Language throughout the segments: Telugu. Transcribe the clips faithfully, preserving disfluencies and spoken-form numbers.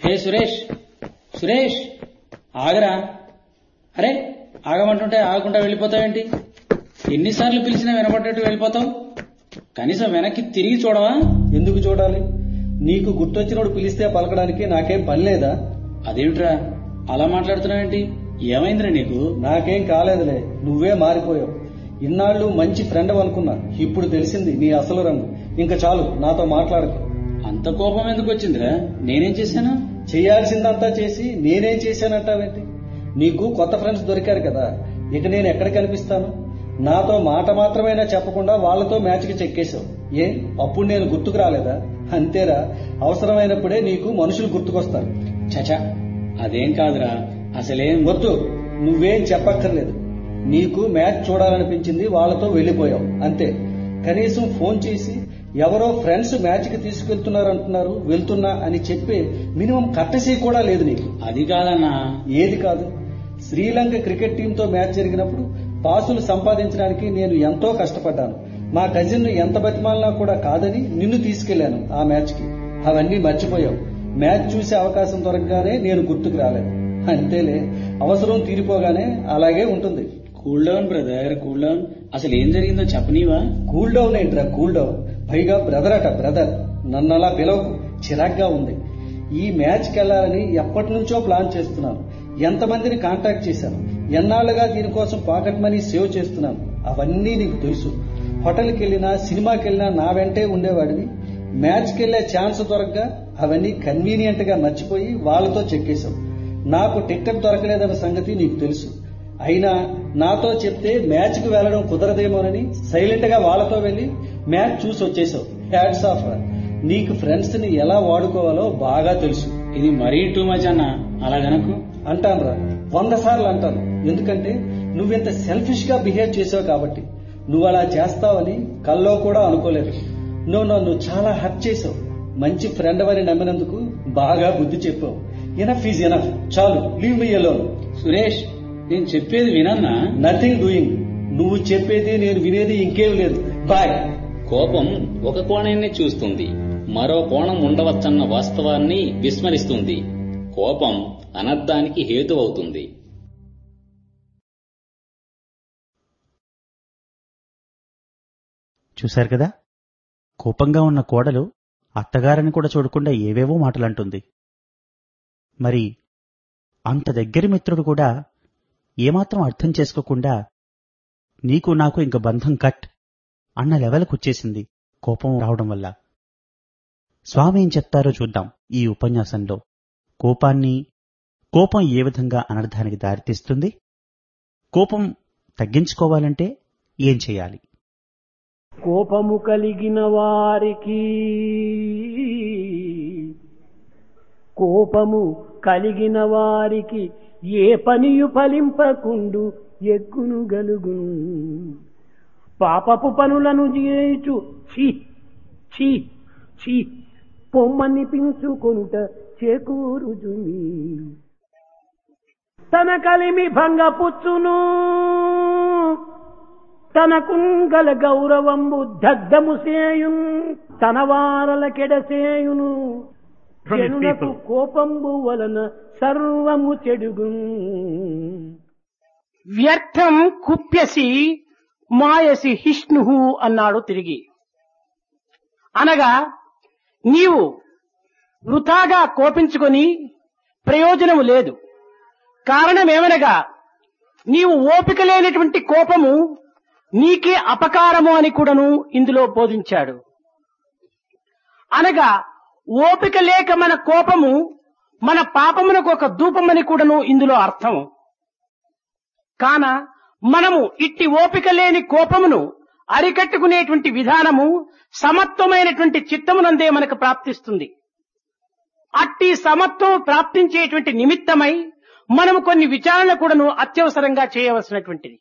హే సురేష్, సురేష్ ఆగరా. అరే ఆగమంటుంటే ఆగకుండా వెళ్ళిపోతావేంటి? ఎన్నిసార్లు పిలిచినా వినపడ్డట్టు వెళ్ళిపోతావు. కనీసం వెనక్కి తిరిగి చూడవా? ఎందుకు చూడాలి? నీకు గుర్తొచ్చినోడు పిలిస్తే పలకడానికి నాకేం పని లేదా? అదేమిట్రా అలా మాట్లాడుతున్నావేంటి? ఏమైందిరా నీకు? నాకేం కాలేదులే, నువ్వే మారిపోయావు. ఇన్నాళ్ళు మంచి ఫ్రెండ్ అనుకున్నా, ఇప్పుడు తెలిసింది నీ అసలు రంగు. ఇంకా చాలు, నాతో మాట్లాడకు. అంత కోపం ఎందుకు వచ్చిందిరా? నేనేం చేశాను? చేయాల్సిందంతా చేసి నేనేం చేశానంటావేంటి? నీకు కొత్త ఫ్రెండ్స్ దొరికారు కదా, ఇక నేను ఎక్కడ కనిపిస్తాను? నాతో మాట మాత్రమైనా చెప్పకుండా వాళ్లతో మ్యాచ్కి చెక్కేశావు. ఏ అప్పుడు నేను గుర్తుకు రాలేదా? అంతేరా, అవసరమైనప్పుడే నీకు మనుషులు గుర్తుకొస్తారు. చచా అదేం కాదురా. అసలేం వద్దు, నువ్వేం చెప్పక్కర్లేదు. నీకు మ్యాచ్ చూడాలనిపించింది, వాళ్లతో వెళ్లిపోయావు అంతే. కనీసం ఫోన్ చేసి ఎవరో ఫ్రెండ్స్ మ్యాచ్ కి తీసుకెళ్తున్నారంటున్నారు, వెళ్తున్నా అని చెప్పే మినిమం కట్టసీ కూడా లేదు నీకు. అది కాదన్నా. ఏది కాదు? శ్రీలంక క్రికెట్ టీంతో మ్యాచ్ జరిగినప్పుడు పాసులు సంపాదించడానికి నేను ఎంతో కష్టపడ్డాను. మా కజిన్ ఎంత బతిమాలినా కూడా కాదని నిన్ను తీసుకెళ్లాను ఆ మ్యాచ్ కి. అవన్నీ మర్చిపోయావు. మ్యాచ్ చూసే అవకాశం దొరకగానే నేను గుర్తుకు రాలేదు. అంతేలే, అవసరం తీరిపోగానే అలాగే ఉంటుంది. Cool down brother, cool down. అసలు ఏం జరిగిందో చెప్పనీవా? కూల్ డౌన్ ఏంట్రా కూల్ డౌన్? పైగా బ్రదర్ అట బ్రదర్. నన్ను అలా పిలవకు, చిరాగ్గా ఉంది. ఈ మ్యాచ్కి వెళ్లాలని ఎప్పటి నుంచో ప్లాన్ చేస్తున్నాను. ఎంతమందిని కాంటాక్ట్ చేశాను, ఎన్నాళ్లుగా దీనికోసం పాకెట్ మనీ సేవ్ చేస్తున్నాను. అవన్నీ నీకు తెలుసు. హోటల్కి వెళ్ళినా సినిమాకి వెళ్ళినా నా వెంటే ఉండేవాడిని. మ్యాచ్కి వెళ్లే ఛాన్స్ దొరకగా అవన్నీ కన్వీనియంట్ గా మర్చిపోయి వాళ్లతో చెక్కేశావు. నాకు టికెట్ దొరకలేదన్న సంగతి నీకు తెలుసు. అయినా నాతో చెప్తే మ్యాచ్ కు వెళ్లడం కుదరదేమోనని సైలెంట్ గా వాళ్లతో వెళ్లి మ్యాచ్ చూసి వచ్చేసావు. హ్యాట్స్ ఆఫ్ రా. నీకు ఫ్రెండ్స్ ని ఎలా వాడుకోవాలో బాగా తెలుసు. ఇది మరీ టూ మచ్ అన్నా. అలాగనకు. అంటాను రా, వంద సార్లు అంటాను. ఎందుకంటే నువ్వెంత సెల్ఫిష్ గా బిహేవ్ చేసావు కాబట్టి. నువ్వు అలా చేస్తావని కల్లో కూడా అనుకోలేదు. నువ్వు నన్ను చాలా హర్ట్ చేసావు. మంచి ఫ్రెండ్ అని నమ్మినందుకు బాగా బుద్ధి చెప్పావు. ఎనఫ్ ఈజ్ ఎనఫ్, చాలు, లీవ్ మీ అలోన్. సురేష్, నేను చెప్పేది వినన్నా? Nothing doing. నువ్వు చెప్పేది నేను వినేది ఇంకేం లేదు. బాయ్. కోపం ఒక కోణాన్ని చూస్తుంది, మరో కోణం ఉండవచ్చన్న వాస్తవాన్ని విస్మరిస్తుంది. కోపం అనర్థానికి హేతు అవుతుంది. చూశారు కదా, కోపంగా ఉన్న కోడలు అత్తగారని కూడా చూడకుండా ఏవేవో మాటలంటుంది. మరి అంత దగ్గరి మిత్రుడు కూడా ఏమాత్రం అర్థం చేసుకోకుండా నీకు నాకు ఇంక బంధం కట్ అన్న లెవెల్కు వచ్చేసింది కోపం రావడం వల్ల. స్వామి ఏం చెప్తారో చూద్దాం ఈ ఉపన్యాసంలో. కోపాన్ని, కోపం ఏ విధంగా అనర్థానికి దారితీస్తుంది, కోపం తగ్గించుకోవాలంటే ఏం చేయాలి? కోపము కలిగిన వారికి కోపము కలిగిన వారికి ఏ పనియు ఫలింపకుండు ఎగ్గును గలుగును. పాపపు పనులను చేయుచు ఛీ ఛీ ఛీ పొమ్మనిపించుకొనుట చేకూరుజుమి. తన కలిమి భంగపుచ్చును, తనకుంగల గౌరవంబు దగ్ధము సేయును, తన వారల కెడసేయును. జనులకు కోపంబు వలన సర్వము చెడుగును. వ్యర్థం కుప్యసి మాయసి హిష్ణు అన్నాడు తిరిగి. అనగా నీవు వృథాగా కోపించుకొని ప్రయోజనము లేదు. కారణమేమనగా నీవు ఓపిక లేనటువంటి కోపము నీకే అపకారము అని కూడాను ఇందులో బోధించాడు. అనగా ఓపిక లేక మన కోపము మన పాపమునకు ఒక ధూపమని కూడాను ఇందులో అర్థం. కాన మనము ఇట్టి ఓపిక లేని కోపమును అరికట్టుకునేటువంటి విధానము సమత్వమైనటువంటి చిత్తమునందే మనకు ప్రాప్తిస్తుంది. అట్టి సమత్వం ప్రాప్తించేటువంటి నిమిత్తమై మనము కొన్ని విచారణ కూడాను అత్యవసరంగా చేయవలసినటువంటిది.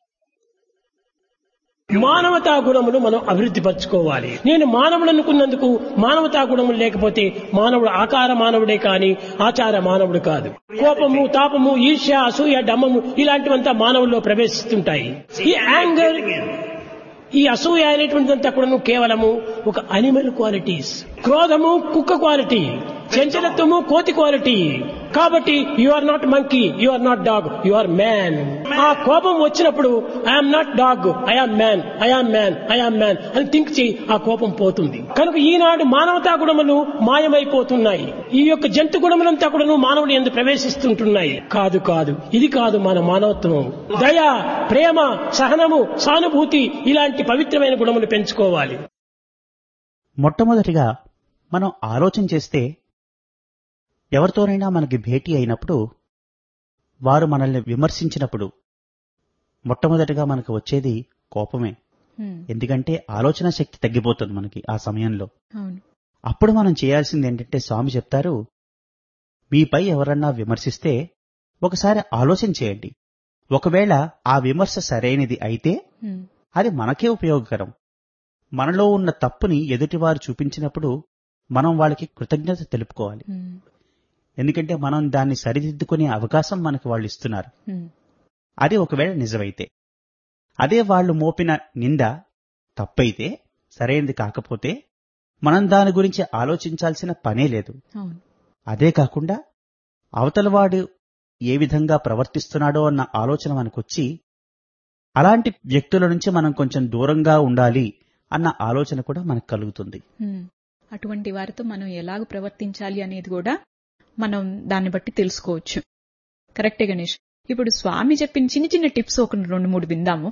మానవతా గుణములు మనం అభివృద్ధి పరచుకోవాలి. నేను మానవుడు అనుకున్నందుకు మానవతా గుణములు లేకపోతే మానవుడు ఆకార మానవుడే కాని ఆచార మానవుడు కాదు. కోపము, తాపము, ఈర్ష్య, అసూయ, డమ్మము ఇలాంటివంతా మానవుల్లో ప్రవేశిస్తుంటాయి. ఈ యాంగర్, ఈ అసూయ అనేటువంటిదంతా కూడా కేవలము ఒక అనిమల్ క్వాలిటీస్. క్రోధము కుక్క క్వాలిటీ, చంచలత్వము కోతి క్వాలిటీ. కాబట్టి you are not monkey, you are not dog, you are man. ఆ కోపం వచ్చినప్పుడు I'm not dog, I am man, I am man, I am man అని థింక్ చేయి, ఆ కోపం పోతుంది. కనుక ఈనాడు మానవతా గుణములు మాయమైపోతున్నాయి. ఈ యొక్క జంతు గుణములంతా కూడా మానవుని యందు ప్రవేశిస్తుంటున్నాయి. కాదు కాదు, ఇది కాదు మన మానవత్వం. దయ, ప్రేమ, సహనము, సానుభూతి ఇలాంటి పవిత్రమైన గుణములు పెంచుకోవాలి. మొట్టమొదటిగా మనం ఆలోచన చేస్తే ఎవరితోనైనా మనకి భేటీ అయినప్పుడు వారు మనల్ని విమర్శించినప్పుడు మొట్టమొదటిగా మనకు వచ్చేది కోపమే. ఎందుకంటే ఆలోచన శక్తి తగ్గిపోతుంది మనకి ఆ సమయంలో. అప్పుడు మనం చేయాల్సింది ఏంటంటే స్వామి చెప్తారు, మీపై ఎవరన్నా విమర్శిస్తే ఒకసారి ఆలోచన చేయండి. ఒకవేళ ఆ విమర్శ సరైనది అయితే అది మనకే ఉపయోగకరం. మనలో ఉన్న తప్పుని ఎదుటివారు చూపించినప్పుడు మనం వాళ్ళకి కృతజ్ఞత తెలుపుకోవాలి. ఎందుకంటే మనం దాన్ని సరిదిద్దుకునే అవకాశం మనకి వాళ్ళు ఇస్తున్నారు. అది ఒకవేళ నిజమైతే. అదే వాళ్ళు మోపిన నింద తప్పైతే, సరైనది కాకపోతే మనం దాని గురించి ఆలోచించాల్సిన పనే లేదు. అదే కాకుండా అవతలవాడు ఏ విధంగా ప్రవర్తిస్తున్నాడో అన్న ఆలోచన మనకొచ్చి అలాంటి వ్యక్తుల నుంచి మనం కొంచెం దూరంగా ఉండాలి అన్న ఆలోచన కూడా మనకు కలుగుతుంది. అటువంటి వారితో మనం ఎలాగ ప్రవర్తించాలి అనేది కూడా మనం దాన్ని బట్టి తెలుసుకోవచ్చు. కరెక్టే గణేష్. ఇప్పుడు స్వామి చెప్పిన చిన్న చిన్న టిప్స్ ఒక రెండు మూడు విందాము.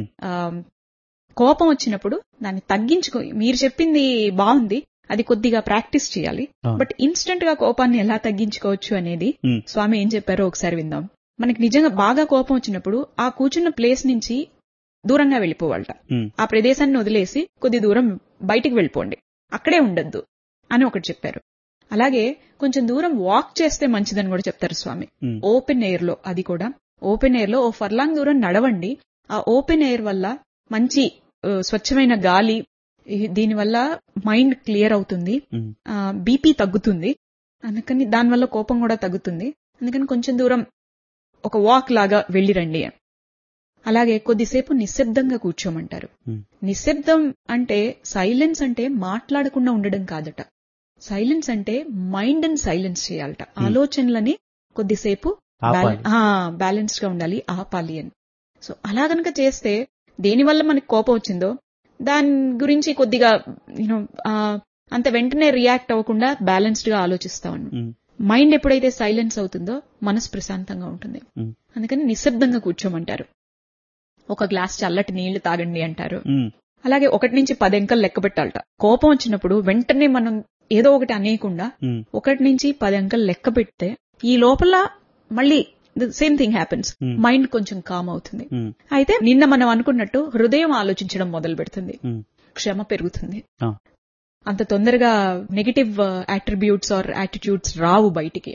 కోపం వచ్చినప్పుడు దాన్ని తగ్గించుకో, మీరు చెప్పింది బాగుంది, అది కొద్దిగా ప్రాక్టీస్ చేయాలి. బట్ ఇన్స్టెంట్ గా కోపాన్ని ఎలా తగ్గించుకోవచ్చు అనేది స్వామి ఏం చెప్పారో ఒకసారి విందాం. మనకి నిజంగా బాగా కోపం వచ్చినప్పుడు ఆ కూర్చున్న ప్లేస్ నుంచి దూరంగా వెళ్ళిపోవాలట. ఆ ప్రదేశాన్ని వదిలేసి కొద్ది దూరం బయటికి వెళ్ళిపోండి, అక్కడే ఉండద్దు అని ఒకటి చెప్పారు. అలాగే కొంచెం దూరం వాక్ చేస్తే మంచిదని కూడా చెప్తారు స్వామి. ఓపెన్ ఎయిర్ లో, అది కూడా ఓపెన్ ఎయిర్ లో ఓ ఫర్లాంగ్ దూరం నడవండి. ఆ ఓపెన్ ఎయిర్ వల్ల మంచి స్వచ్ఛమైన గాలి, దీనివల్ల మైండ్ క్లియర్ అవుతుంది, బీపీ తగ్గుతుంది, అందుకని దానివల్ల కోపం కూడా తగ్గుతుంది. అందుకని కొంచెం దూరం ఒక వాక్ లాగా వెళ్ళిరండి. అలాగే కొద్దిసేపు నిశ్శబ్దంగా కూర్చోమంటారు. నిశ్శబ్దం అంటే సైలెన్స్ అంటే మాట్లాడకుండా ఉండడం కాదట. సైలెన్స్ అంటే మైండ్ ని సైలెన్స్ చేయాలట. ఆలోచనలని కొద్దిసేపు బ్యాలెన్స్డ్ గా ఉండాలి, ఆపాలి అని. సో అలా గనక చేస్తే దేనివల్ల మనకి కోపం వచ్చిందో దాని గురించి కొద్దిగా యూనో అంత వెంటనే రియాక్ట్ అవ్వకుండా బ్యాలెన్స్డ్ గా ఆలోచిస్తామని. మైండ్ ఎప్పుడైతే సైలెన్స్ అవుతుందో మనసు ప్రశాంతంగా ఉంటుంది. అందుకని నిశ్శబ్దంగా కూర్చోమంటారు. ఒక గ్లాస్ చల్లటి నీళ్లు తాగండి అంటారు. అలాగే ఒకటి నుంచి పది అంకెలు లెక్క పెట్టాలట. కోపం వచ్చినప్పుడు వెంటనే మనం ఏదో ఒకటి అనేయకుండా ఒకటి నుంచి పది అంకెలు లెక్క పెడితే ఈ లోపల మళ్ళీ సేమ్ థింగ్ హ్యాపెన్స్, మైండ్ కొంచెం కామ్ అవుతుంది. అయితే నిన్న మనం అనుకున్నట్టు హృదయం ఆలోచించడం మొదలు పెడుతుంది, క్షమ పెరుగుతుంది. అంత తొందరగా నెగటివ్ అట్రిబ్యూట్స్ ఆర్ యాటిట్యూడ్స్ రావు బయటికి.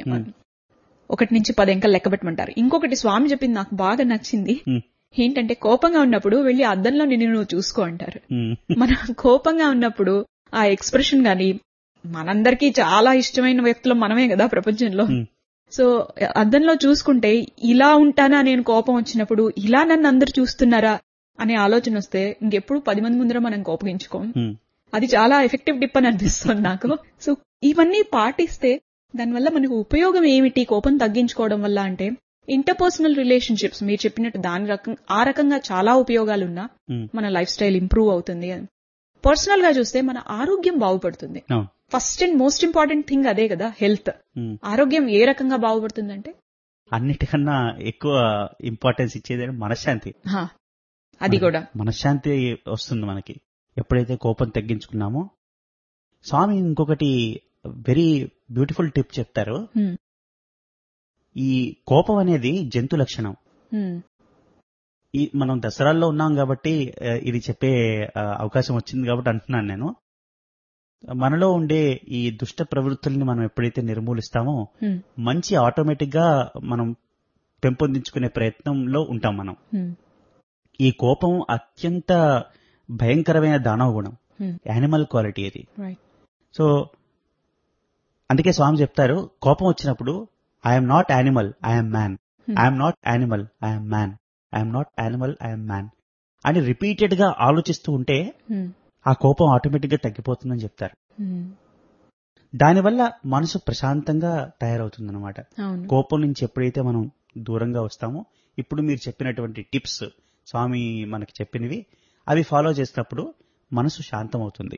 ఒకటి నుంచి పది అంకెలు లెక్క పెట్టమంటారు. ఇంకొకటి స్వామి చెప్పింది నాకు బాగా నచ్చింది. ఏంటంటే కోపంగా ఉన్నప్పుడు వెళ్లి అద్దంలో నిన్ను నువ్వు చూసుకో అంటారు. మన కోపంగా ఉన్నప్పుడు ఆ ఎక్స్ప్రెషన్ గాని, మనందరికీ చాలా ఇష్టమైన వ్యక్తులు మనమే కదా ప్రపంచంలో. సో అద్దంలో చూసుకుంటే ఇలా ఉంటానా నేను కోపం వచ్చినప్పుడు, ఇలా నన్ను అందరు చూస్తున్నారా అనే ఆలోచన వస్తే ఇంకెప్పుడు పది మంది ముందర మనం కోపగించుకోం. అది చాలా ఎఫెక్టివ్ టిప్ అని అనిపిస్తుంది నాకు. సో ఇవన్నీ పాటిస్తే దానివల్ల మనకు ఉపయోగం ఏమిటి కోపం తగ్గించుకోవడం వల్ల అంటే, ఇంటర్పర్సనల్ రిలేషన్షిప్స్ మీరు చెప్పినట్టు దాని రకం ఆ రకంగా చాలా ఉపయోగాలున్నా మన లైఫ్ స్టైల్ ఇంప్రూవ్ అవుతుంది. పర్సనల్ గా చూస్తే మన ఆరోగ్యం బాగుపడుతుంది. First and most important thing అదే కదా, హెల్త్. ఆరోగ్యం ఏ రకంగా బాగుపడుతుందంటే అన్నిటికన్నా ఎక్కువ ఇంపార్టెన్స్ ఇచ్చేది మనశ్శాంతి. అది కూడా మనశ్శాంతి వస్తుంది మనకి ఎప్పుడైతే కోపం తగ్గించుకున్నామో. స్వామి ఇంకొకటి వెరీ బ్యూటిఫుల్ టిప్ చెప్తారు. ఈ కోపం అనేది జంతు లక్షణం. ఈ మనం దసరాల్లో ఉన్నాం కాబట్టి ఇది చెప్పే అవకాశం వచ్చింది కాబట్టి అంటున్నాను నేను. మనలో ఉండే ఈ దుష్ట ప్రవృత్తుల్ని మనం ఎప్పుడైతే నిర్మూలిస్తామో మంచి ఆటోమేటిక్ గా మనం పెంపొందించుకునే ప్రయత్నంలో ఉంటాం మనం. ఈ కోపం అత్యంత భయంకరమైన దానవ గుణం, యానిమల్ క్వాలిటీ అది. సో అందుకే స్వామి చెప్తారు, కోపం వచ్చినప్పుడు I'm not animal, I'm man, I'm not animal, I'm man, I'm not animal, I'm man అని రిపీటెడ్ గా ఆలోచిస్తూ ఉంటే ఆ కోపం ఆటోమేటిక్ గా తగ్గిపోతుందని చెప్తారు. దానివల్ల మనసు ప్రశాంతంగా తయారవుతుందన్నమాట. అవును. కోపం నుంచి ఎప్పుడైతే మనం దూరంగా వస్తామో, ఇప్పుడు మీరు చెప్పినటువంటి టిప్స్ స్వామి మనకి చెప్పినవి అవి ఫాలో చేసినప్పుడు మనసు శాంతమవుతుంది.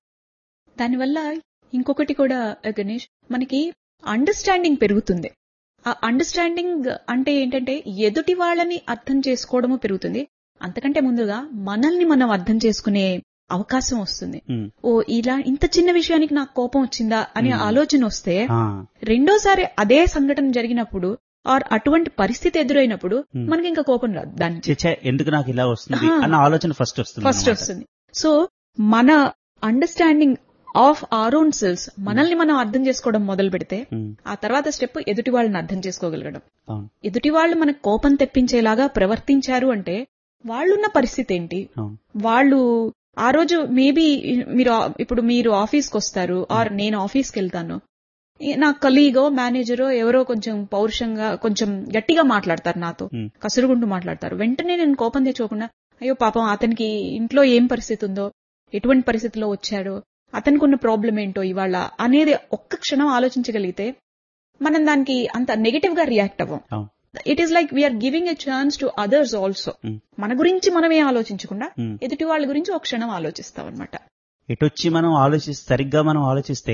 దానివల్ల ఇంకొకటి కూడా గణేష్, మనకి అండర్స్టాండింగ్ పెరుగుతుంది. ఆ అండర్స్టాండింగ్ అంటే ఏంటంటే ఎదుటి వాళ్ళని అర్థం చేసుకోవడము పెరుగుతుంది. అంతకంటే ముందుగా మనల్ని మనం అర్థం చేసుకునే అవకాశం వస్తుంది. ఉమ్, ఓ ఇలా ఇంత చిన్న విషయానికి నాకు కోపం వచ్చిందా అనే మ్మ్. ఆలోచన వస్తే ఆ, రెండోసారి అదే సంఘటన జరిగినప్పుడు ఆర్ అటువంటి పరిస్థితి ఎదురైనప్పుడు మ్మ్. మనకి ఇంకా కోపం రాదు దాని నుంచి. ఛే, ఎందుకు నాకు ఇలా వస్తుంది ఆ. అన్న ఆలోచన ఫస్ట్ వస్తుంది ఫస్ట్ అన్నమాట. వస్తుంది. సో మన understanding of are own cells, మనల్ని మనం అర్థం చేసుకోవడం మొదలు పెడితే ఉమ్, ఆ తర్వాత స్టెప్ ఎదుటి వాళ్ళని అర్థం చేసుకోగలగడం. అవును ఎదుటి వాళ్ళు మనకు కోపం తెప్పించేలాగా ప్రవర్తించారు అంటే వాళ్ళున్న పరిస్థితి ఏంటి, అవును వాళ్ళు ఆ రోజు మేబీ మీరు ఆ- ఇప్పుడు మీరు ఆఫీస్కి వస్తారు ఆర్ నేను ఆఫీస్కి వెళ్తాను, ఈ- నా కలీగో మేనేజరో ఎవరో కొంచెం పౌరుషంగా కొంచెం గట్టిగా మాట్లాడతారు నాతో, ఉమ్, కసురుగుంటూ మాట్లాడతారు. వెంటనే నేను కోపం తెచ్చుకోకుండా అయ్యో పాపం అతనికి ఇంట్లో ఏం పరిస్థితి ఉందో, ఎటువంటి పరిస్థితిలో వచ్చాడో, అతనికి ఉన్న ప్రాబ్లం ఏంటో ఇవాళ అనేది ఒక్క క్షణం ఆలోచించగలిగితే మనం దానికి అంత నెగటివ్ గా రియాక్ట్ అవ్వం. అవును it is like we are giving a chance to others also. ఉమ్, మన గురించి మనమే ఆలోచించకుండా ఉమ్. ఎదుటి వాళ్ళ గురించి ఒక క్షణం ఆలోచిస్తాం అనమాట. ఎటొచ్చి మనం ఆలోచిస్తే సరిగ్గా మనం ఆలోచిస్తే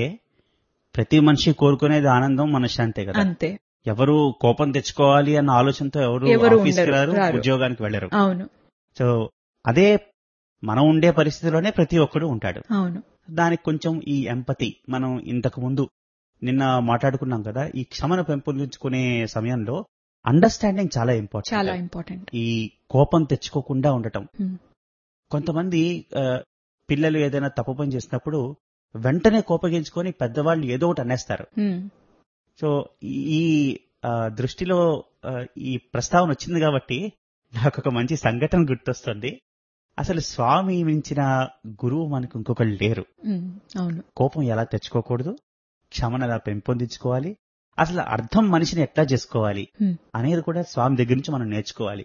ప్రతి మనిషి కోరుకునేది ఆనందం, మనశ్శాంతే కదా. అంతే. ఎవరు కోపం తెచ్చుకోవాలి అన్న ఆలోచనతో ఎవరు ఎవరు ఆఫీస్కి ఉండరు, రారు, రారు. ఉద్యోగానికి వెళ్ళరు. అవును సో అదే మనం ఉండే పరిస్థితిలోనే ప్రతి ఒక్కడు ఉంటాడు. అవును దానికి కొంచెం ఈ ఎంపతి, మనం ఇంతకు ముందు నిన్న మాట్లాడుకున్నాం కదా, ఈ క్షమను పెంపొందించుకునే సమయంలో అండర్స్టాండింగ్ చాలా చాలా ఇంపార్టెంట్. ఇంపార్టెంట్. ఈ కోపం తెచ్చుకోకుండా ఉండటం. కొంతమంది ఆ, పిల్లలు ఏదైనా తప్పు పని చేసినప్పుడు వెంటనే కోపగించుకొని పెద్దవాళ్ళు ఏదో ఒకటి అనేస్తారు. సో ఈ ఆ, దృష్టిలో ఆ, ఈ ప్రస్తావన వచ్చింది కాబట్టి నాకు ఒక మంచి సంఘటన గుర్తొస్తుంది. అసలు స్వామి మించిన గురువు మనకు ఇంకొకళ్ళు లేరు. అవును కోపం ఎలా తెచ్చుకోకూడదు, క్షమను ఎలా పెంపొందించుకోవాలి, అసలు అర్థం మనిషిని ఎట్లా చేసుకోవాలి Hmm. అనేది కూడా స్వామి దగ్గర నుంచి మనం నేర్చుకోవాలి.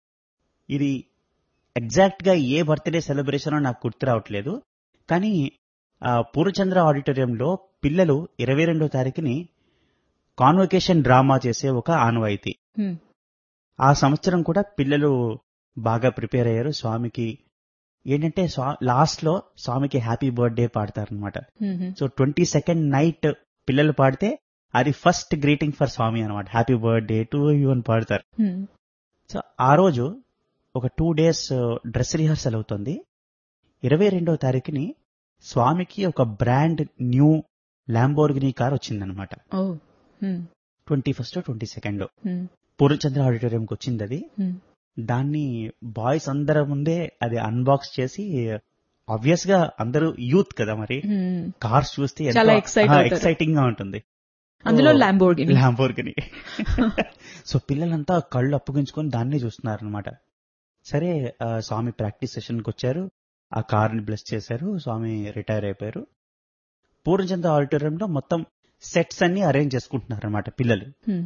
ఇది ఎగ్జాక్ట్ గా ఏ బర్త్డే సెలబ్రేషన్ నాకు గుర్తు రావట్లేదు, కానీ ఆ, పూర్ణచంద్ర ఆడిటోరియంలో పిల్లలు ఇరవై రెండో తారీఖుని కాన్వకేషన్ డ్రామా చేసే ఒక ఆనవాయితీ. Hmm. ఆ సంవత్సరం కూడా పిల్లలు బాగా ప్రిపేర్ అయ్యారు. స్వామికి ఏంటంటే లాస్ట్ లో స్వామికి happy birthday పాడతారనమాట. Mhm. So twenty second night పిల్లలు పాడితే అది ఫస్ట్ గ్రీటింగ్ ఫర్ స్వామి అనమాట. హ్యాపీ బర్త్డే టు యూ అని పాడతారు. Hmm. సో ఆ రోజు ఒక టూ డేస్ డ్రెస్ రిహార్సల్ అవుతుంది. ఇరవై రెండవ తారీఖుని స్వామికి ఒక బ్రాండ్ న్యూ ల్యాంబోర్గినీ కార్ వచ్చిందనమాట. Oh. Hmm. Twenty first twenty second Hmm. Purnachandra ఆడిటోరియంకి వచ్చింది అది. Hmm. దాన్ని బాయ్స్ అందరి ముందే అది అన్బాక్స్ చేసి, ఆబ్వియస్ గా అందరూ యూత్ కదా మరి, Hmm. కార్స్ చూస్తే చాలా excite అవుతారు. ఎక్సైటింగ్ గా ఉంటుంది. అందులో ల్యాంబోర్గిని. ల్యాంబోర్గిని. సో పిల్లలంతా కళ్ళు అప్పగించుకొని దాన్నే చూస్తున్నారు అనమాట. సరే ఆ, స్వామి ప్రాక్టీస్ సెషన్ కి వచ్చారు, ఆ కార్ ని బ్లెస్ చేశారు, స్వామి రిటైర్ అయిపోయారు. పూర్ణచంద్ర ఆడిటోరియంలో మొత్తం సెట్స్ అన్ని అరేంజ్ చేసుకుంటున్నారు అనమాట పిల్లలు. Hmm.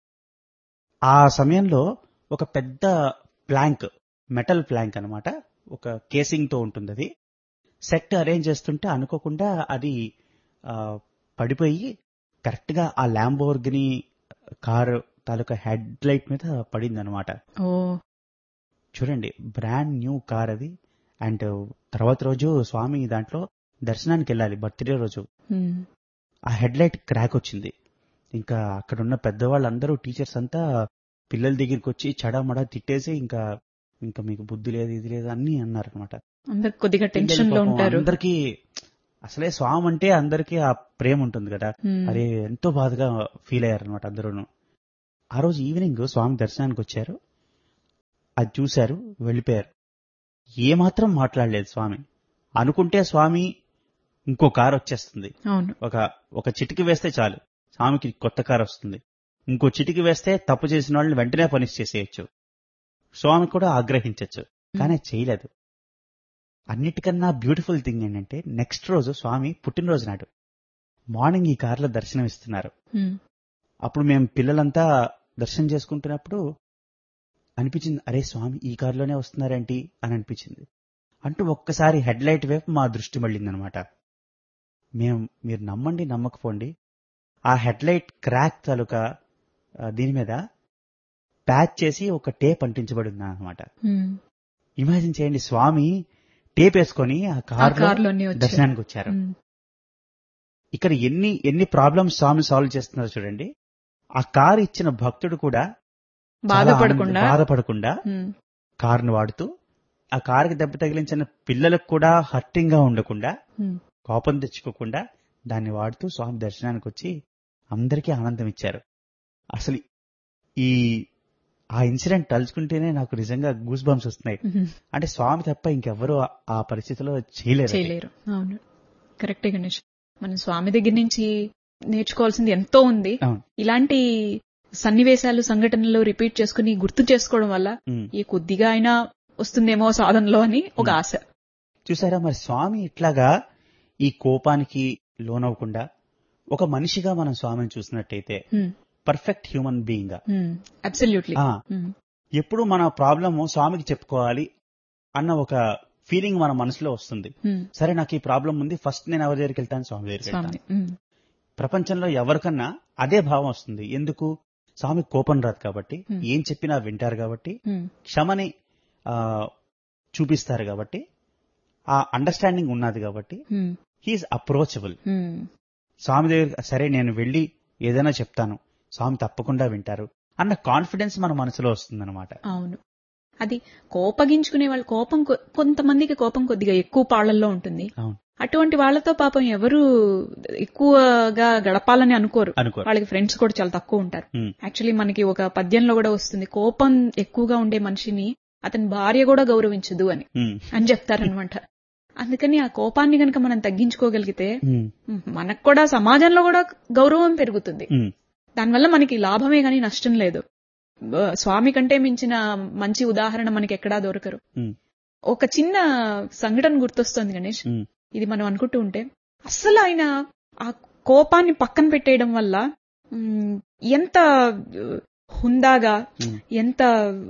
ఆ సమయంలో ఒక పెద్ద ప్లాంక్, మెటల్ ప్లాంక్ అన్నమాట, ఒక కేసింగ్ తో ఉంటుంది. అది సెట్ అరేంజ్ చేస్తుంటే అనుకోకుండా అది ఆ, పడిపోయి కరెక్ట్ గా ఆ ల్యాంబోర్గిని కారు తాలూకా హెడ్ లైట్ మీద పడింది అనమాట. Oh. చూడండి, బ్రాండ్ న్యూ కార్ అది. అండ్ తర్వాత రోజు స్వామి దాంట్లో దర్శనానికి వెళ్ళాలి, బర్త్డే రోజు. Hmm. ఆ హెడ్ లైట్ క్రాక్ వచ్చింది. ఇంకా అక్కడున్న పెద్దవాళ్ళందరూ, టీచర్స్ అంతా పిల్లల దగ్గరికి వచ్చి చడామడా తిట్టేసి ఇంకా ఇంకా మీకు బుద్ధి లేదు, ఇది లేదు అన్ని అన్నారు అనమాట. అందరు కొద్దిగా టెన్షన్ లో ఉంటారు. అందరికి అసలే స్వామి అంటే అందరికీ ఆ ప్రేమ ఉంటుంది కదా. Hmm. అరే ఎంతో బాధగా ఫీల్ అయ్యారు అనమాట అందరూను. ఆ రోజు ఈవినింగ్ స్వామి దర్శనానికి వచ్చారు, అది చూశారు, వెళ్ళిపోయారు. ఏమాత్రం మాట్లాడలేదు స్వామి. అనుకుంటే స్వామి ఇంకో కారు వచ్చేస్తుంది, అవును ఒక ఒక చిటికి వేస్తే చాలు స్వామికి కొత్త కారు వస్తుంది. ఇంకో చిటికి వేస్తే తప్పు చేసిన వాళ్ళని వెంటనే పనిష్ చేసేయచ్చు, స్వామి కూడా ఆగ్రహించచ్చు. కానీ చేయలేదు. అన్నిటికన్నా బ్యూటిఫుల్ థింగ్ ఏంటంటే నెక్స్ట్ రోజు స్వామి పుట్టినరోజు నాడు మార్నింగ్ ఈ కారులో దర్శనం ఇస్తున్నారు. Hmm. అప్పుడు మేము పిల్లలంతా దర్శనం చేసుకుంటున్నప్పుడు అనిపించింది, అరే స్వామి ఈ కారులోనే వస్తున్నారేంటి అని అనిపించింది. అంటూ ఒక్కసారి హెడ్ లైట్ వైపు మా దృష్టి మళ్ళిందనమాట. మేము మీరు నమ్మండి నమ్మకపోండి ఆ హెడ్ లైట్ క్రాక్ తాలూకా ఆ, దీని మీద ప్యాచ్ చేసి ఒక టేప్ అంటించబడి ఉంది అనమాట. హ్మ్. ఇమాజిన్ చేయండి, స్వామి టేప్ వేసుకొని ఆ ఆ కార్ కారులోనే వచ్చారు. దర్శనానికి వచ్చారు. హ్మ్. ఇక్కడ ఎన్ని ఎన్ని ప్రాబ్లమ్స్ స్వామి సాల్వ్ చేస్తున్నారో చూడండి. ఆ కారు ఇచ్చిన భక్తుడు కూడా చాలా బాధపడకుండా ఆనంద- బాధపడకుండా హ్మ్. కారును వాడుతూ ఆ కారుకి దెబ్బ తగిలించిన పిల్లలకు కూడా హర్టింగ్ గా ఉండకుండా హ్మ్. కోపం తెచ్చుకోకుండా దాన్ని వాడుతూ స్వామి దర్శనానికి వచ్చి అందరికీ ఆనందం ఇచ్చారు. అసలు ఈ ఆ ఇన్సిడెంట్ తలుచుకుంటేనే నాకు నిజంగా గూస్ బంప్స్ వస్తున్నాయి. హ్మ్. అంటే స్వామి తప్ప ఇంకెవ్వరూ ఆ- ఆ పరిస్థితిలో చేయలేరు. అది. చేయలేరు. అవును, కరెక్టే గణేష్. మనం స్వామి దగ్గర నుంచి నేర్చుకోవాల్సింది ఎంతో ఉంది. అవును. ఇలాంటి సన్నివేశాలు సంఘటనలు రిపీట్ చేసుకుని గుర్తు చేసుకోవడం వల్ల ఉమ్. ఈ కొద్దిగా అయినా వస్తుందేమో సాధనలో అని ఒక ఉమ్. ఆశ. చూసారా మరి స్వామి ఇట్లాగా ఈ కోపానికి లోనవ్వకుండా ఒక మనిషిగా మనం స్వామిని చూసినట్టయితే పర్ఫెక్ట్ హ్యూమన్ బీయింగ్ గా అబ్సల్యూట్లీ. ఆ, ఎప్పుడు మన ప్రాబ్లమ్ స్వామికి చెప్పుకోవాలి అన్న ఒక ఫీలింగ్ మన మనసులో వస్తుంది. సరే నాకు ఈ ప్రాబ్లం ఉంది, ఫస్ట్ నేను ఎవరి దగ్గరికి వెళ్తాను? స్వామి దగ్గరికి వెళ్తాను. ప్రపంచంలో ఎవరికన్నా అదే భావం వస్తుంది. ఎందుకు? స్వామి కోపం రాదు కాబట్టి, ఏం చెప్పినా వింటారు కాబట్టి, క్షమని ఆ, చూపిస్తారు కాబట్టి, ఆ అండర్స్టాండింగ్ ఉన్నది కాబట్టి హీఈస్ అప్రోచబుల్. స్వామి దగ్గర సరే నేను వెళ్ళి ఏదైనా చెప్తాను, స్వామి తప్పకుండా వింటారు అన్న కాన్ఫిడెన్స్ మన మనసులో వస్తుందన్నమాట. అవును, అది కోపగించుకునే వాళ్ళు కోపం కొ- కొంతమందికి కోపం కొద్దిగా ఎక్కువ పాళ్లలో ఉంటుంది. అవును. అటువంటి వాళ్ళతో పాపం ఎవరు ఎక్కువగా గడపాలని అనుకోరు. అనుకోరు. వాళ్ళకి ఫ్రెండ్స్ కూడా చాలా తక్కువ ఉంటారు. ఉమ్, యాక్చువల్లీ మనకి ఒక పద్యంలో కూడా వస్తుంది, కోపం ఎక్కువగా ఉండే మనిషిని అతని భార్య కూడా గౌరవించదు అని ఉమ్, అని చెప్తారనమాట. అందుకని ఆ కోపాన్ని గనక మనం తగ్గించుకోగలిగితే ఉమ్, మనకు కూడా సమాజంలో కూడా గౌరవం పెరుగుతుంది. ఉమ్, దానివల్ల మనకి లాభమే గాని నష్టం లేదు. బ- స్వామి కంటే మించిన మంచి ఉదాహరణ మనకి ఎక్కడా దొరకరు. ఉమ్, ఒక చిన్న సంఘటన గుర్తొస్తుంది గణేష్. ఉమ్, ఇది మనం అనుకుంటూ ఉంటే అస్సలు ఆయన ఆ కోపాన్ని పక్కన పెట్టేయడం వల్ల మ్, ఎంత ఆ, హుందాగా, ఉమ్. ఎంత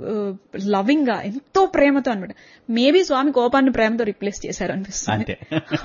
లవింగ్ గా, ఎంతో ప్రేమతో అనమాట. మేబీ స్వామి కోపాన్ని ప్రేమతో రిప్లేస్ చేశారు అనిపిస్తుంది. అంతే.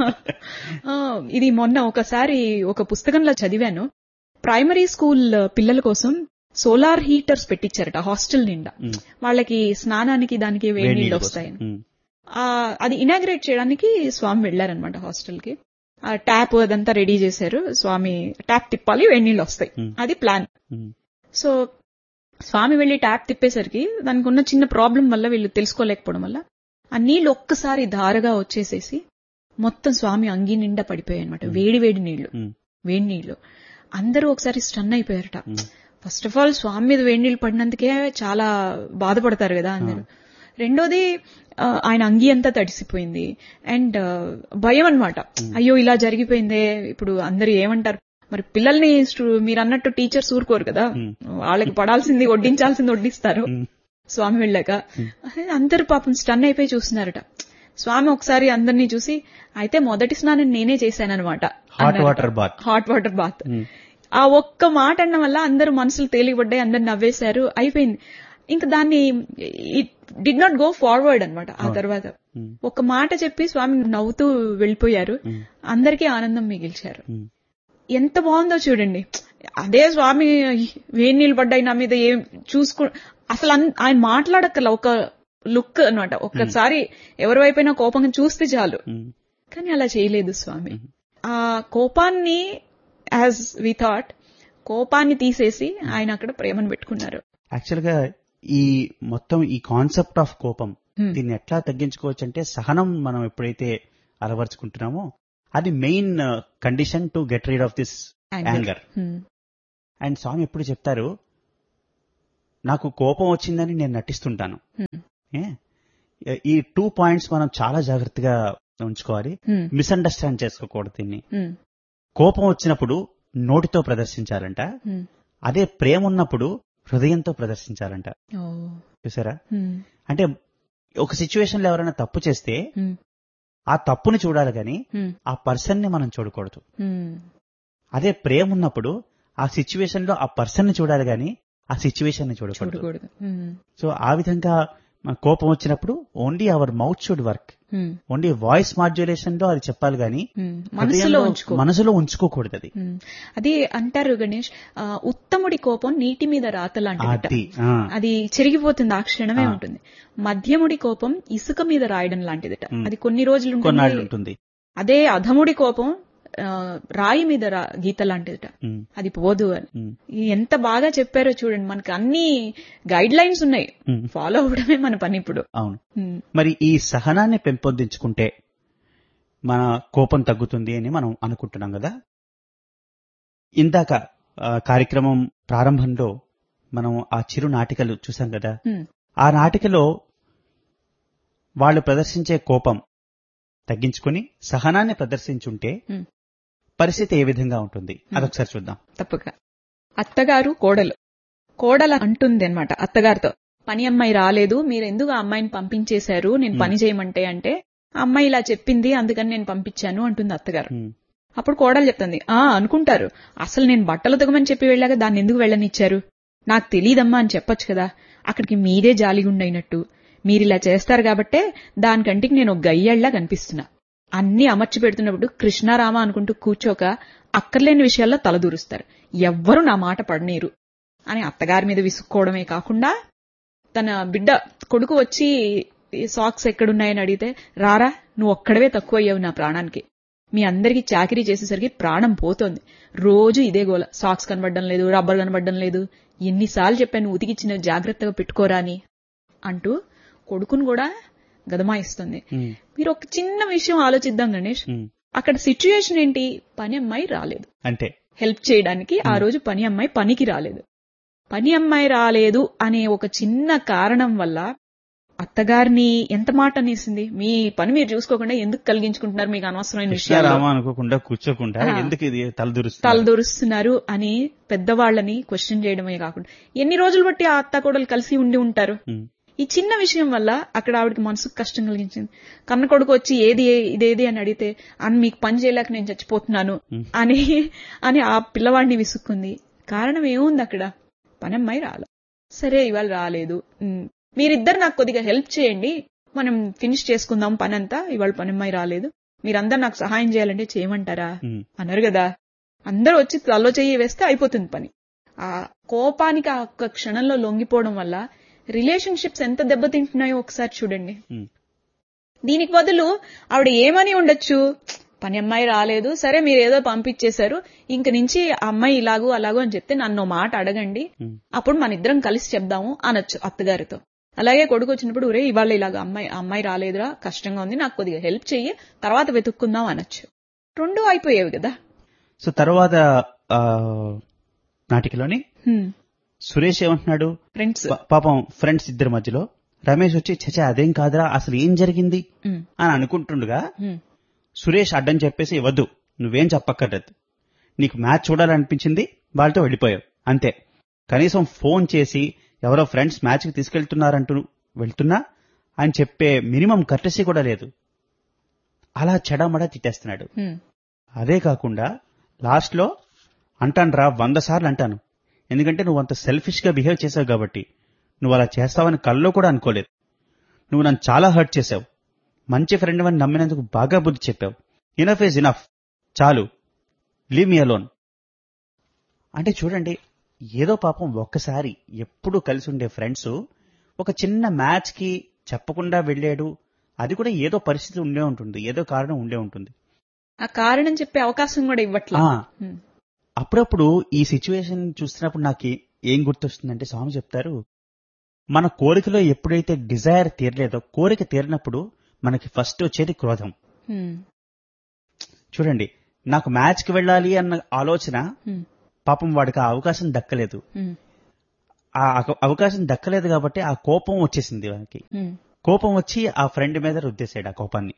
ఆ, ఇది మొన్న ఒకసారి ఒక పుస్తకంలో చదివాను. ప్రైమరీ స్కూల్ పిల్లల కోసం సోలార్ హీటర్స్ పెట్టించారట హాస్టల్ నిండా. ఉమ్, వాళ్ళకి స్నానానికి దానికి వేడి వేడి నీళ్ళు నీళ్ళ కోసం. వస్తాయని. ఉమ్, ఆ, అది ఇనాగ్రేట్ చేయడానికి స్వామి వెళ్లారనమాట హాస్టల్ కి. ఆ ట్యాప్ అదంతా రెడీ చేశారు. స్వామి ట్యాప్ తిప్పాలి, వేడి నీళ్ళు వస్తాయి, Hmm. అది ప్లాన్. ఉమ్, సో స్వామి వెళ్లి ట్యాప్ తిప్పేసరికి దానికి ఉన్న చిన్న ప్రాబ్లం వల్ల వీళ్ళు తెలుసుకోలేకపోవడం వల్ల ఆ నీళ్లు ఒక్కసారి ధారగా వచ్చేసేసి మొత్తం స్వామి అంగి నిండా పడిపోయాయి అనమాట. వేడి వేడి నీళ్లు, ఉమ్, వేడి నీళ్లు. అందరూ ఒకసారి stun అయిపోయారట. Um, first of all స్వామి మీద వేడి నీళ్లు పడినందుకే చాలా బాధపడతారు కదా అందరూ. రెండోది ఆ, ఆయన అంగి అంతా తడిసిపోయింది. అండ్ భయం అన్నమాట. అయ్యో ఇలా జరిగిపోయిందే, ఇప్పుడు అందరూ ఏమంటారు. మరి పిల్లల్ని స్టూ- మీరు అన్నట్టు టీచర్స్ ఊరుకోరు కదా, వాళ్ళకి పడాల్సింది వడ్డించాల్సింది వడ్డిస్తారు. ఉమ్, స్వామి వెళ్ళాక అందరూ పాపం స్టన్ అయిపోయి చూస్తున్నారట. స్వామి ఒకసారి అందరినీ చూసి, అయితే మొదటి స్నానం నేనే చేశానన్నమాట. Hot water bath. Hot water bath. ఉమ్, ఆ ఒక్క మాట అన్న వల్ల అందరూ మనసులు తేలిపడ్డాయి, అందరు నవ్వేశారు, అయిపోయింది. ఇంకా దాన్ని it did not go forward అన్నమాట. ఆ తర్వాత ఉమ్, ఒక మాట చెప్పి స్వామి నవ్వుతూ వెళ్ళిపోయారు. ఉమ్, అందరికీ ఆనందం మిగిల్చారు. ఉమ్, ఎంత బాగుందో చూడండి. అదే స్వామి వేడి నీళ్ళు పడ్డాయి నా మీద, ఏం చూసుకో అసలు అన్- ఆయన మాట్లాడక్కల ఒక లుక్ అన్నమాట. ఒక్కసారి ఎవరి వైపైనా కోపంగా చూస్తే చాలు. ఉమ్, కానీ అలా చేయలేదు స్వామి. ఆ కోపాన్ని, యాజ్ వి థాట్, కోపాన్ని తీసేసి ఆయన అక్కడ ప్రేమను పెట్టుకున్నారు. యాక్చువల్ గా ఈ మొత్తం ఈ కాన్సెప్ట్ ఆఫ్ కోపం Hmm. దీన్ని ఎట్లా తగ్గించుకోవచ్చు అంటే సహనం మనం ఎప్పుడైతే అలవర్చుకుంటున్నామో అది main condition to get rid of this anger. Hmm. And స్వామి ఎప్పుడు చెప్తారు, నాకు కోపం వచ్చిందని నేను నటిస్తుంటాను. Hmm. ఏ? ఈ టూ పాయింట్స్ మనం చాలా జాగ్రత్తగా ఉంచుకోవాలి. Hmm. మిస్అండర్స్టాండ్ చేసుకోకూడదు దీన్ని. Hmm. కోపం వచ్చినప్పుడు నోటితో ప్రదర్శించాలంట, Hmm. అదే ప్రేమ ఉన్నప్పుడు హృదయంతో ప్రదర్శించాలంట. Oh. చూసారా? Hmm. అంటే ఒక సిచ్యువేషన్ లో ఎవరైనా తప్పు చేస్తే Hmm. ఆ తప్పుని చూడాలి కానీ Hmm. ఆ పర్సన్ ని మనం చూడకూడదు. Hmm. అదే ప్రేమ ఉన్నప్పుడు ఆ సిచ్యువేషన్ లో ఆ పర్సన్ ని చూడాలి కానీ ఆ సిచ్యువేషన్ ని చూడకూడదు. చూడకూడదు. Hmm. సో ఆ విధంగా మన కోపం వచ్చినప్పుడు only our mouth should work. Um, only voice modulation లో అది చెప్పాలి గానీ ఉమ్, మనసులో ఉంచుకో మనసులో ఉంచుకోకూడదు అది. ఉమ్, అది అంటారు గణేష్, ఆ, ఉత్తముడి కోపం నీటి మీద రాత లాంటిది. అది ఆ, అది చెరిగిపోతుంది, ఆ క్షణమే ఆ. ఉంటుంది. మధ్యముడి కోపం ఇసుక మీద రాయడం లాంటిదిట. ఉమ్. అది కొన్ని రోజులు కొన్నాళ్ళు ఉంటుంది. ఉంటుంది. అదే అధముడి కోపం ఆ, రాయి మీద రా- గీత లాంటిదిట. ఉమ్, అది పోదు అని. ఉమ్, ఈ ఎంత బాగా చెప్పారో చూడండి. మనకి అన్ని గైడ్ లైన్స్ ఉన్నాయి, ఉమ్. ఫాలో అవడమే మన పని ఇప్పుడు. అవును. ఉమ్, మరి ఈ సహనాన్ని పెంపొందించుకుంటే మన కోపం తగ్గుతుంది అని మనం అనుకుంటున్నాం కదా. ఇందాక ఆ, కార్యక్రమం ప్రారంభంలో మనం ఆ చిరు నాటికలు చూసాం కదా. ఉమ్, ఆ నాటికలో వాళ్ళు ప్రదర్శించే కోపం తగ్గించుకుని సహనాన్ని ప్రదర్శించుంటే ఉమ్. పరిస్థితి ఏ విధంగా ఉంటుంది అదొకసారి చూద్దాం. తప్పక. అత్తగారు కోడలు కోడలు అంటుంది అనమాట అత్తగారితో, పని అమ్మాయి రాలేదు, మీరు ఎందుకు ఆ అమ్మాయిని పంపించేశారు నేను పని చేయమంటే అంటే, ఆ అమ్మాయి ఇలా చెప్పింది అందుకని నేను పంపించాను అంటుంది అత్తగారు. ఉమ్, అప్పుడు కోడలు చెప్తుంది, ఆ అనుకుంటారు, అసలు నేను బట్టలు ఉతకమని చెప్పి వెళ్ళాక దాన్ని ఎందుకు వెళ్ళనిచ్చారు, నాకు తెలీదమ్మా అని చెప్పొచ్చు కదా, అక్కడికి మీరే జాలిగుండైనట్టు మీరిలా చేస్తారు కాబట్టే దానికంటికి నేను ఒక గయ్యళ్లా కనిపిస్తున్నా. అన్ని అమర్చి పెడుతున్నప్పుడు కృష్ణారామ అనుకుంటూ కూర్చోక అక్కర్లేని విషయాల్లో తలదూరుస్తారు, ఎవ్వరూ నా మాట పడనీరు అని అత్తగారి మీద విసుక్కోవడమే కాకుండా, తన బిడ్డ కొడుకు వచ్చి సాక్స్ ఎక్కడున్నాయని అడిగితే, రారా నువ్వు ఒక్కడవే తక్కువ అయ్యావు నా ప్రాణానికి, మీ అందరికీ చాకరీ చేసేసరికి ప్రాణం పోతోంది, రోజు ఇదే గోల, సాక్స్ కనబడడం లేదు, రబ్బర్ కనబడడం లేదు, ఎన్నిసార్లు చెప్పాను ఉతికిచ్చిన జాగ్రత్తగా పెట్టుకోరా అని అంటూ కొడుకును కూడా గదమాయిస్తుంది. ఉమ్, మీరు ఒక చిన్న విషయం ఆలోచిద్దాం గణేష్, ఉమ్. అక్కడ సిచ్యుయేషన్ ఏంటి, పని అమ్మాయి రాలేదు అంతే. హెల్ప్ చేయడానికి. ఆ రోజు పని అమ్మాయి పనికి రాలేదు. పని అమ్మాయి రాలేదు అనే ఒక చిన్న కారణం వల్ల అత్తగారిని ఎంత మాట అనేసింది, మీ పని మీరు చూసుకోకుండా ఎందుకు కలిగించుకుంటున్నారు, మీకు అనవసరమైన విషయాలు కృష్ణారామ అనుకోకుండా కూర్చోకుండా ఆ. ఎందుకు ఇది తలదురుస్తుంది. తలదొరుస్తున్నారు అని పెద్దవాళ్ళని క్వశ్చన్ చేయడమే కాకుండా, ఎన్ని రోజులు బట్టి ఆ అత్త కోడలు కలిసి ఉండి ఉంటారు. ఉమ్, ఈ చిన్న విషయం వల్ల అక్కడ ఆవిడకి మనసుకు కష్టం కలిగించింది. కన్న కొడుకు వచ్చి ఏది ఇదేది అని అడిగితే, అని మీకు పని చేయలేక నేను చచ్చిపోతున్నాను అని అని ఆ పిల్లవాడిని విసుక్కుంది. కారణం ఏముంది అక్కడ, పనమ్మాయి రాల. సరే ఇవాళ రాలేదు, ఉమ్, మీరిద్దరు నాకు కొద్దిగా హెల్ప్ చేయండి, మనం ఫినిష్ చేసుకుందాం పనంతా, ఇవాళ పనమ్మాయి రాలేదు, మీరందరూ నాకు సహాయం చేయాలంటే చేయమంటారా ఉమ్, అన్నారు కదా. అందరూ వచ్చి తలో చెయ్యి వేస్తే అయిపోతుంది పని. ఆ కోపానికి ఆ ఒక్క క్షణంలో లొంగిపోవడం వల్ల రిలేషన్షిప్స్ ఎంత దెబ్బతింటున్నాయో ఒకసారి చూడండి. ఉమ్, దీనికి బదులు ఆవిడ ఏమని ఉండొచ్చు, పని అమ్మాయి రాలేదు, సరే మీరు ఏదో పంపించేశారు, ఇంక నుంచి ఆ అమ్మాయి ఇలాగూ అలాగూ అని చెప్తే నన్ను మాట అడగండి, ఉమ్. అప్పుడు మన ఇద్దరం కలిసి చెప్దాము అనొచ్చు అత్తగారితో. అలాగే కొడుకు వచ్చినప్పుడు, ఒరే ఇవాళ ఇలాగ అమ్మాయి అమ్మాయి రాలేదురా, కష్టంగా ఉంది, నాకు కొద్దిగా హెల్ప్ చెయ్యి, తర్వాత వెతుక్కుందాం అనొచ్చు. రెండు అయిపోయేవి కదా. సో తర్వాత ఆ, నాటికలోని హ్మ్. సురేష్ ఏమంటున్నాడు, ఫ్రెండ్స్. పా- పాపం ఫ్రెండ్స్ ఇద్దరి మధ్యలో రమేష్ వచ్చి చచా అదేం కాదురా అసలు ఏం జరిగింది హ్మ్. అని అనుకుంటుండగా హ్మ్. సురేష్ అడ్డం చెప్పేసి, వద్దు నువ్వేం చెప్పక్కర్లేదు, నీకు మ్యాచ్ చూడాలనిపించింది వాళ్ళతో వెళ్ళిపోయావు అంతే, కనీసం ఫోన్ చేసి ఎవరో ఫ్రెండ్స్ మ్యాచ్ కి తీసుకెళ్తున్నారంటూ వెళ్తున్నా అని చెప్పే మినిమం కర్టసీ కూడా లేదు. అలా చెడమడ తిట్టేస్తున్నాడు. హ్మ్. అదే కాకుండా లాస్ట్ లో అంటాను రా వంద సార్లు అంటాను, ఎందుకంటే నువ్వు అంత సెల్ఫిష్ గా బిహేవ్ చేసావు కాబట్టి, నువ్వు అలా చేస్తావని కల్లో కూడా అనుకోలేదు, నువ్వు నన్ను చాలా హర్ట్ చేశావు, మంచి ఫ్రెండ్ అని నమ్మినందుకు బాగా బుద్ధి చెప్పావు, ఇనఫ్ ఈజ్ ఇనఫ్, చాలు, లీవ్ మీ అలోన్. అంటే చూడండి, ఏదో పాపం ఒక్కసారి ఎప్పుడు కలిసి ఉండే ఫ్రెండ్స్ ఒక చిన్న మ్యాచ్ కి చెప్పకుండా వెళ్ళాడు, అది కూడా ఏదో పరిస్థితి ఉండే ఉంటుంది, ఏదో కారణం ఉండే ఉంటుంది. ఆ కారణం చెప్పే అవకాశం కూడా ఇవ్వట్లా. ఆ, అప్పుడప్పుడు ఈ సిచ్యువేషన్ చూస్తున్నప్పుడు నాకు ఏం గుర్తొస్తుందంటే, స్వామి చెప్తారు, మన కోరికలో ఎప్పుడైతే డిజైర్ తీరలేదో, కోరిక తీరినప్పుడు మనకి ఫస్ట్ వచ్చేది క్రోధం. హ్మ్. చూడండి, నాకు మ్యాచ్ కి వెళ్ళాలి అన్న ఆలోచన, హ్మ్. పాపం వాడికి ఆ అవకాశం దక్కలేదు, హ్మ్. ఆ అవ- అవకాశం దక్కలేదు కాబట్టి ఆ కోపం వచ్చేసింది వానికి. హ్మ్. కోపం వచ్చి ఆ ఫ్రెండ్ మీద రుద్దేశాడు ఆ కోపాన్ని.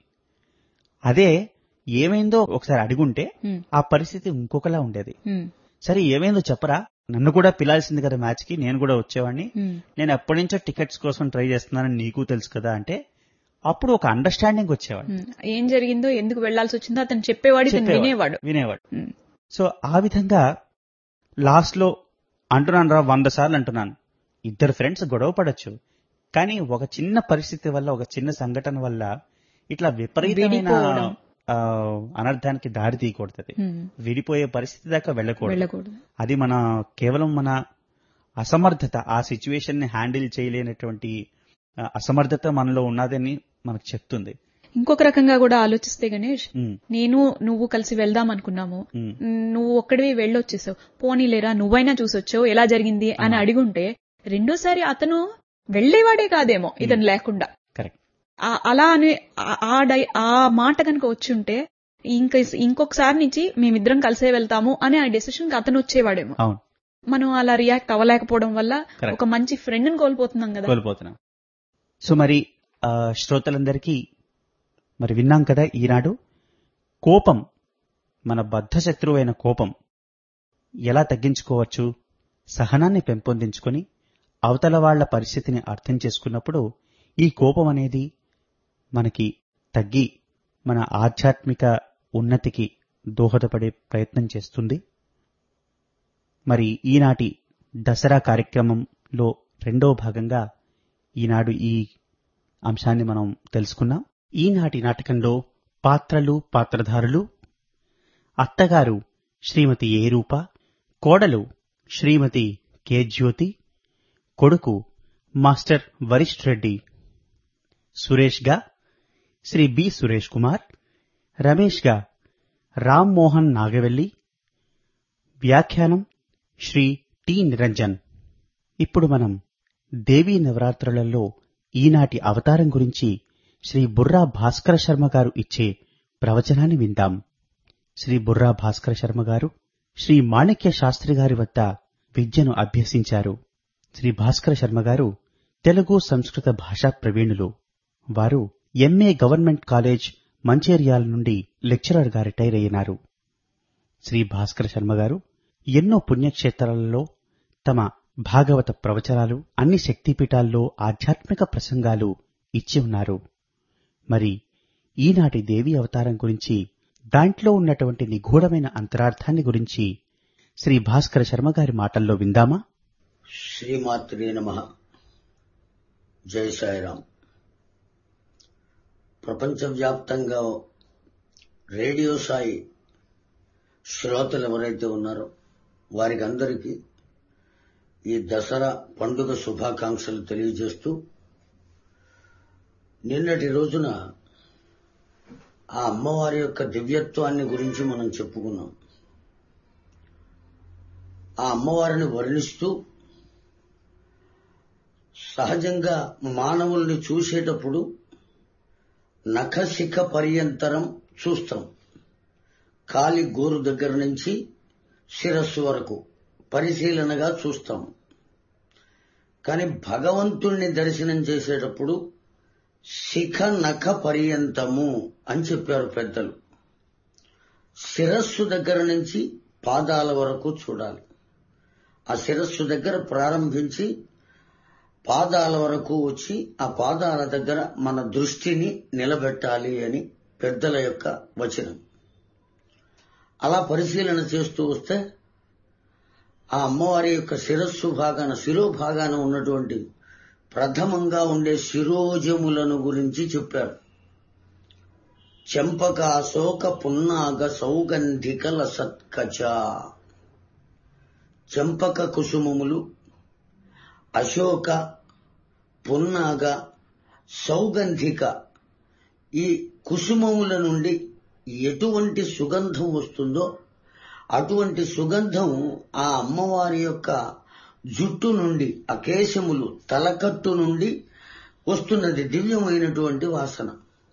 అదే ఏమైందో ఒకసారి అడుగుంటే హ్మ్. ఆ పరిస్థితి ఇంకొకలా ఉండేది. హ్మ్. సరే ఏమైందో చెప్పరా, నన్ను కూడా పిలాల్సింది కదా మ్యాచ్ కి, నేను కూడా వచ్చేవాడిని, హ్మ్. నేను ఎప్పటి నుంచో టికెట్స్ కోసం ట్రై చేస్తున్నానని నీకు తెలుసు కదా అంటే, అప్పుడు ఒక అండర్స్టాండింగ్ వచ్చేవాడు. హ్మ్. ఏం జరిగిందో ఎందుకు వెళ్లాల్సి వచ్చిందో అతను చెప్పేవాడు, ఇతను చెప్పేవాడు, వినేవాడు. వినేవాడు. హ్మ్. సో ఆ విధంగా లాస్ట్ లో అంటున్నాను రా వంద సార్లు అంటున్నాను, ఇద్దరు ఫ్రెండ్స్ గొడవ పడచ్చు, కానీ ఒక చిన్న పరిస్థితి వల్ల, ఒక చిన్న సంఘటన వల్ల ఇట్లా విపరీతమైన విడిపోవడం. ఆ, అనర్థానికి దారి తీయకూడదు. హ్మ్. విడిపోయే పరిస్థితి దాకా వెళ్ళకూడదు. వెళ్ళకూడదు. అది మన కేవలం మన అసమర్థత, ఆ సిచ్యువేషన్ ని హ్యాండిల్ చేయలేనటువంటి ఆ, అసమర్థత మనలో ఉన్నదని మనకు చెప్తుంది. ఇంకొక రకంగా కూడా ఆలోచిస్తే గణేష్, ఉమ్, నేను నువ్వు కలిసి వెళ్దాం అనుకున్నాము, ఉమ్, నువ్వు ఒక్కడివి వెళ్ళొచ్చేసావు, పోనీలేరా నువ్వైనా చూసొచ్చావు ఎలా జరిగింది అని అడిగుంటే రెండోసారి అతను వెళ్లేవాడే కాదేమో ఇతను లేకుండా. కరెక్ట్. ఆ- అలా అని ఆ- ఆ డై- ఆ మాట కనుక వచ్చుంటే ఇంకా ఇంకొకసారి నుంచి మేమిద్దరం కలిసే వెళ్తాము అనే ఆ డెసిషన్ కి అతను వచ్చేవాడేమో. అవును, మనం అలా రియాక్ట్ అవ్వలేకపోవడం వల్ల Correct. ఒక మంచి ఫ్రెండ్ ని కోల్పోతున్నాం కదా. కోల్పోతున్నాం. సో మరి ఆ, శ్రోతలందరికీ మరి విన్నాం కదా ఈనాడు కోపం, మన బద్ధ శత్రువైన కోపం ఎలా తగ్గించుకోవచ్చు, సహనాన్ని పెంపొందించుకొని అవతల వాళ్ల పరిస్థితిని అర్థం చేసుకున్నప్పుడు ఈ కోపం అనేది మనకి తగ్గి మన ఆధ్యాత్మిక ఉన్నతికి దోహదపడే ప్రయత్నం చేస్తుంది. మరి ఈనాటి దసరా కార్యక్రమంలో రెండో భాగంగా ఈనాడు ఈ అంశాన్ని మనం తెలుసుకున్నాం. ఈనాటి నాటకంలో పాత్రలు, పాత్రధారులు: అత్తగారు శ్రీమతి ఏ రూప, కోడలు శ్రీమతి కె జ్యోతి, కొడుకు మాస్టర్ వరిష్ఠ్ రెడ్డి, సురేష్ గా శ్రీ బి సురేష్ కుమార్, రమేష్ గా రామ్ మోహన్ నాగవెల్లి, వ్యాఖ్యానం శ్రీ టి నిరంజన్. ఇప్పుడు మనం దేవీ నవరాత్రులలో ఈనాటి అవతారం గురించి శ్రీ బుర్రా భాస్కర శర్మ గారు ఇచ్చే ప్రవచనాన్ని విందాం. శ్రీ బుర్రా భాస్కర శర్మ గారు శ్రీ మాణిక్య శాస్త్రి గారి వద్ద విద్యను అభ్యసించారు. శ్రీ భాస్కర శర్మ గారు తెలుగు సంస్కృత భాషా ప్రవీణులు. వారు ఎంఏ గవర్నమెంట్ కాలేజ్ మంచేరియాల నుండి లెక్చరర్ గా రిటైర్ అయినారు. శ్రీ భాస్కర శర్మ గారు ఎన్నో పుణ్యక్షేత్రాలలో తమ భాగవత ప్రవచనాలు, అన్ని శక్తిపీఠాల్లో ఆధ్యాత్మిక ప్రసంగాలు ఇచ్చి ఉన్నారు. మరి ఈనాటి దేవి అవతారం గురించి, దాంట్లో ఉన్నటువంటి నిగూఢమైన అంతరార్థాన్ని గురించి శ్రీ భాస్కర శర్మ గారి మాటల్లో విందామా? శ్రీమాత్రే నమః. జై సాయిరాం. ప్రపంచవ్యాప్తంగా రేడియో సాయి శ్రోతలు ఎవరైతే ఉన్నారో వారికి అందరికీ ఈ దసరా పండుగ శుభాకాంక్షలు తెలియజేస్తూ, నిన్నటి రోజున ఆ అమ్మవారి యొక్క దివ్యత్వాన్ని గురించి మనం చెప్పుకున్నాం. ఆ అమ్మవారిని వర్ణిస్తూ సహజంగా మానవుల్ని చూసేటప్పుడు నఖశిఖ పర్యంతరం చూస్తాం. కాలి గోరు దగ్గర నుంచి శిరస్సు వరకు పరిశీలనగా చూస్తాం. కానీ భగవంతుణ్ణి దర్శనం చేసేటప్పుడు శిఖ నఖ పర్యంతము అని చెప్పారు పెద్దలు. శిరస్సు దగ్గర నుంచి పాదాల వరకు చూడాలి. ఆ శిరస్సు దగ్గర ప్రారంభించి పాదాల వరకు వచ్చి ఆ పాదాల దగ్గర మన దృష్టిని నిలబెట్టాలి అని పెద్దల యొక్క వచనం. అలా పరిశీలన చేస్తూ వస్తే ఆ అమ్మవారి యొక్క శిరస్సు భాగాన, శిరోభాగాన ఉన్నటువంటి ప్రథమంగా ఉండే శిరోజములను గురించి చెప్పారు. చెంపక, అశోక, పున్నాగ, సౌగంధిక, లసత్కచ. చెంపక కుసుమములు, అశోక, పున్నాగ, సౌగంధిక, ఈ కుసుమముల నుండి ఎటువంటి సుగంధం వస్తుందో అటువంటి సుగంధం ఆ అమ్మవారి యొక్క జుట్టు నుండి, ఆ కేశములు, తలకట్టు నుండి వస్తున్నది. దివ్యమైనటువంటి వాసన.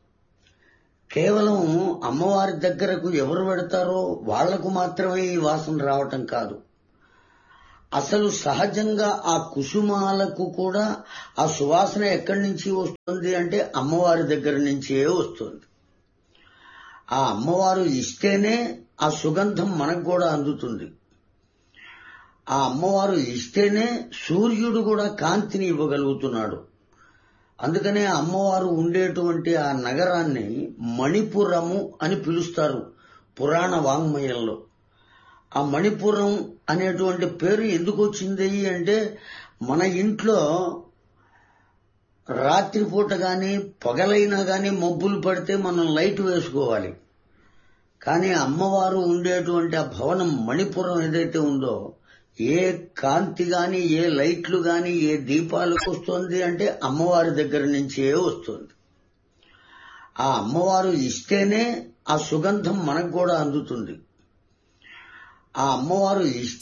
కేవలం అమ్మవారి దగ్గరకు ఎవరు పెడతారో వాళ్లకు మాత్రమే ఈ వాసన రావటం కాదు. అసలు సహజంగా ఆ కుసుమాలకు కూడా ఆ సువాసన ఎక్కడి నుంచి వస్తుంది అంటే అమ్మవారి దగ్గర నుంచే వస్తుంది. ఆ అమ్మవారు ఇస్తేనే ఆ సుగంధం మనకు కూడా అందుతుంది. ఆ అమ్మవారు ఇస్తేనే సూర్యుడు కూడా కాంతిని ఇవ్వగలుగుతున్నాడు. అందుకనే అమ్మవారు ఉండేటువంటి ఆ నగరాన్ని మణిపురము అని పిలుస్తారు పురాణ వాంగ్మయంలో. ఆ మణిపురం అనేటువంటి పేరు ఎందుకు వచ్చింది అంటే, మన ఇంట్లో రాత్రిపూట గాని పగలైనా గాని మబ్బులు పడితే మనం లైట్ వేసుకోవాలి. కానీ అమ్మవారు ఉండేటువంటి ఆ భవనం మణిపురం ఏదైతే ఉందో ఏ కాంతి గాని ఏ లైట్లు గాని ఏ దీపాలకు వస్తుంది అంటే అమ్మవారి దగ్గర నుంచే వస్తుంది. ఆ అమ్మవారు ఇస్తేనే ఆ సుగంధం మనకు కూడా అందుతుంది. ఆ అమ్మవారు